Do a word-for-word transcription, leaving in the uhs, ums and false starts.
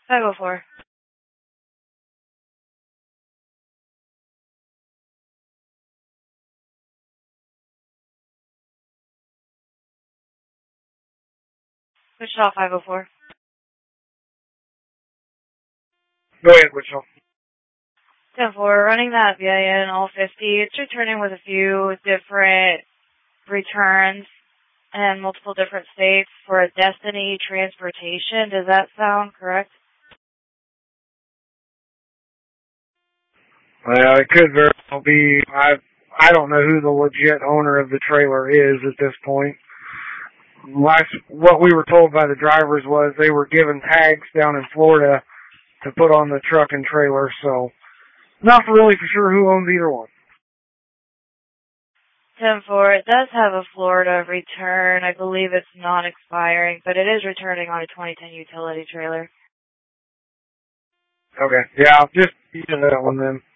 five oh four. Wichita five oh four. Go ahead, Wichita. ten four, running that V I N all fifty. It's returning with a few different returns and multiple different states for a Destiny transportation. Does that sound correct? Well, it could very well be. I I don't know who the legit owner of the trailer is at this point. Last, what we were told by the drivers was they were given tags down in Florida to put on the truck and trailer, so not really for sure who owns either one. ten four, it does have a Florida return. I believe it's non-expiring, but it is returning on a twenty ten utility trailer. Okay, yeah, just use that one then.